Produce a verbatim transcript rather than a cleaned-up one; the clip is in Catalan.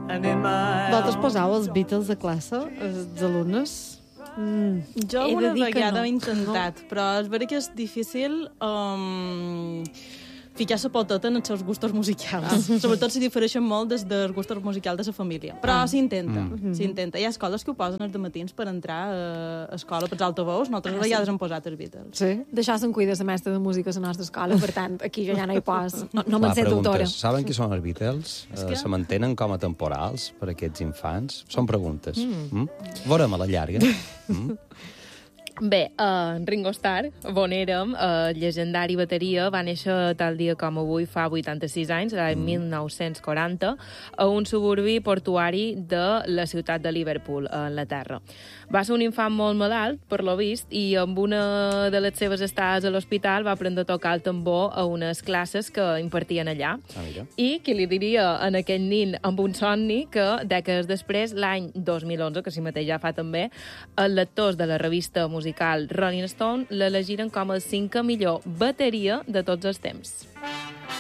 Vosaltres posàveu els Beatles de classe, els alumnes? Mm. Jo He de alguna dir que vegada no. ho he intentat, no. Però és veritat que és difícil um, ficar la poteta en els seus gustos musicals. Ah. Sobretot si difereixen molt des dels gustos musicals de la família. Però ah. s'intenta, mm. s'intenta. Hi ha escoles que ho posen els dematins per entrar a escola pels altaveus. Nosaltres ah, vegades sí. hem posat els Beatles. Sí? D'això se'n cuida la mestra de música a la nostra escola, per tant, aquí jo ja no hi pos. No, no me'n sé preguntes. doctora. Saben qui són els Beatles? Que... Uh, se mantenen com a temporals per a aquests infants? Són preguntes. Mm. Mm? Veurem a la llarga. Mm? Bé, uh, Ringo Starr, on érem, uh, llegendari bateria, va néixer tal dia com avui fa vuitanta-sis anys, l'any mm. mil nou-cents quaranta, a un suburbi portuari de la ciutat de Liverpool, a Anglaterra. Va ser un infant molt malalt, per lo vist, i amb una de les seves estades a l'hospital va aprendre a tocar el tambor a unes classes que impartien allà. Ah, I qui li diria en aquell nin amb un somni que, dècades després, l'any dos mil onze, que si mateix ja fa també, els lectors de la revista musical Rolling Stone l'elegiren com el cinquè millor bateria de tots els temps.